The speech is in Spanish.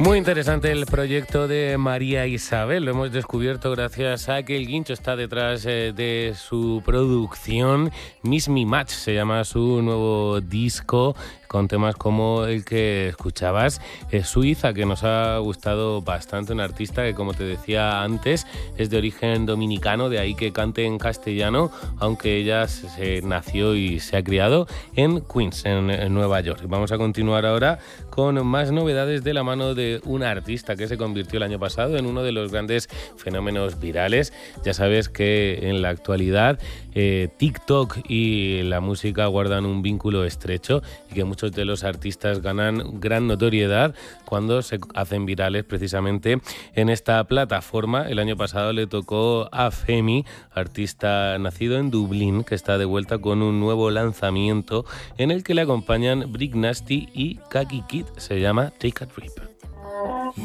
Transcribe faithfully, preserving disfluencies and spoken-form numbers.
Muy interesante el proyecto de María Isabel. Lo hemos descubierto gracias a que el Guincho está detrás eh, de su producción. Miss Me Match se llama su nuevo disco, con temas como el que escuchabas, eh, Suiza, que nos ha gustado bastante, un artista que, como te decía antes, es de origen dominicano, de ahí que cante en castellano, aunque ella se nació y se ha criado en Queens, en, en Nueva York. Vamos a continuar ahora con más novedades de la mano de una artista que se convirtió el año pasado en uno de los grandes fenómenos virales. Ya sabes que en la actualidad eh, TikTok y la música guardan un vínculo estrecho y que muchos de los artistas ganan gran notoriedad cuando se hacen virales precisamente en esta plataforma. El año pasado le tocó a Femi, artista nacido en Dublín, que está de vuelta con un nuevo lanzamiento en el que le acompañan Brick Nasty y Kaki Kid. Se llama Take a Trip.